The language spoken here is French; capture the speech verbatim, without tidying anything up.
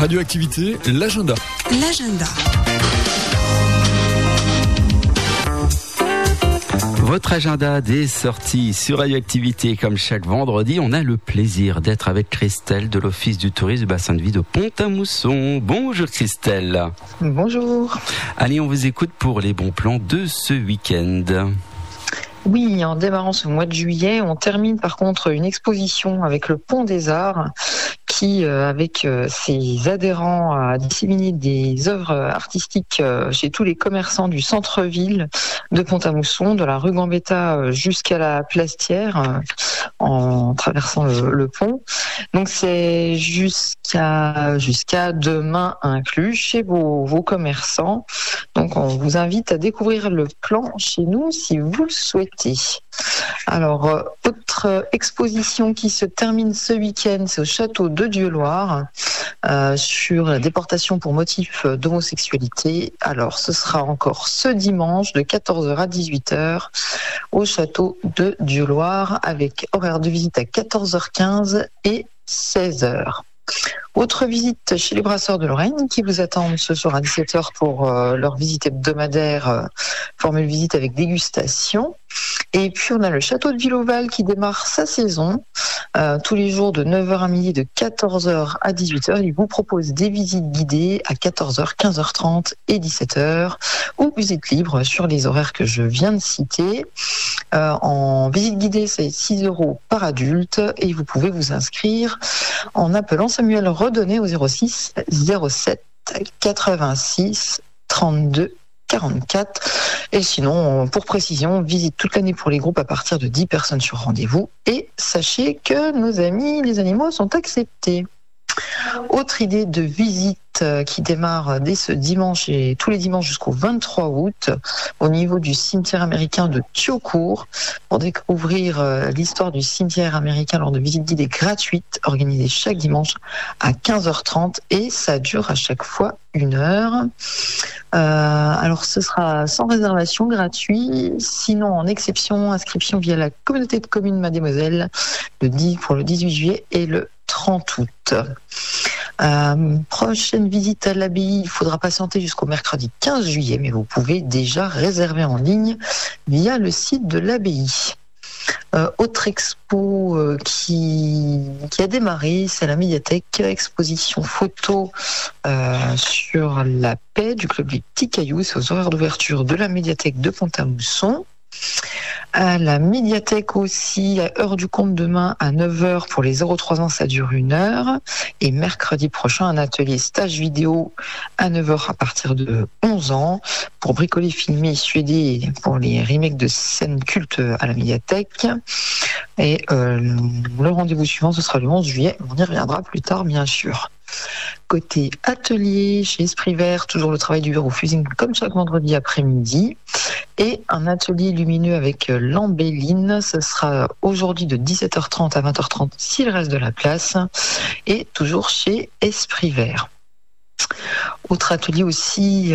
Radioactivité, l'agenda. L'agenda. Votre agenda des sorties sur Radioactivité, comme chaque vendredi, on a le plaisir d'être avec Christelle de l'Office du tourisme du bassin de vie de Pont-à-Mousson. Bonjour Christelle. Bonjour. Allez, on vous écoute pour les bons plans de ce week-end. Oui, en démarrant ce mois de juillet, on termine par contre une exposition avec le Pont des Arts qui, euh, avec euh, ses adhérents, a disséminé des œuvres artistiques euh, chez tous les commerçants du centre-ville de Pont-à-Mousson, de la rue Gambetta euh, jusqu'à la Plastière, euh, en traversant le, le pont. Donc c'est jusqu'à jusqu'à demain inclus chez vos, vos commerçants. Donc on vous invite à découvrir le plan chez nous si vous le souhaitez. Alors, euh, autre exposition qui se termine ce week-end, c'est au château de Dieuloir, euh, sur la déportation pour motif d'homosexualité. Alors, ce sera encore ce dimanche de quatorze heures à dix-huit heures au château de Dieuloir, avec horaire de visite à quatorze heures quinze et seize heures. Autre visite chez les Brasseurs de Lorraine qui vous attendent ce soir à dix-sept heures pour euh, leur visite hebdomadaire, euh, formule visite avec dégustation. Et puis on a le château de Villoval qui démarre sa saison euh, tous les jours de neuf heures à midi, de quatorze heures à dix-huit heures. Il vous propose des visites guidées à quatorze heures, quinze heures trente et dix-sept heures, ou visite libre sur les horaires que je viens de citer. Euh, en visite guidée, c'est six euros par adulte et vous pouvez vous inscrire en appelant Samuel Redonné au zéro six zéro sept quatre-vingt-six trente-deux quarante-quatre. Et sinon, pour précision, visite toute l'année pour les groupes à partir de dix personnes sur rendez-vous. Et sachez que nos amis, les animaux, sont acceptés. Autre idée de visite qui démarre dès ce dimanche et tous les dimanches jusqu'au vingt-trois août au niveau du cimetière américain de Thiaucourt pour découvrir l'histoire du cimetière américain lors de visites guidées gratuites organisées chaque dimanche à quinze heures trente et ça dure à chaque fois une heure. Euh, alors ce sera sans réservation, gratuit, sinon en exception, inscription via la communauté de communes Mademoiselle le dix pour le dix-huit juillet et le trente août. Euh, prochaine visite à l'abbaye, il faudra patienter jusqu'au mercredi quinze juillet, mais vous pouvez déjà réserver en ligne via le site de l'abbaye. Euh, autre expo euh, qui, qui a démarré, c'est la médiathèque, exposition photo euh, sur la paix du club des Petits Cailloux, c'est aux horaires d'ouverture de la médiathèque de Pont-à-Mousson. À la médiathèque aussi, à heure du compte demain à neuf heures pour les zéro trois ans, ça dure une heure. Et mercredi prochain, un atelier stage vidéo à neuf heures à partir de onze ans pour bricoler, filmer, suéder pour les remakes de scènes cultes à la médiathèque. Et euh, le rendez-vous suivant, ce sera le onze juillet. On y reviendra plus tard, bien sûr. Côté atelier, chez Esprit Vert, toujours le travail du verre au fusing comme chaque vendredi après-midi. Et un atelier lumineux avec l'embelline, ce sera aujourd'hui de dix-sept heures trente à vingt heures trente s'il reste de la place. Et toujours chez Esprit Vert. Autre atelier aussi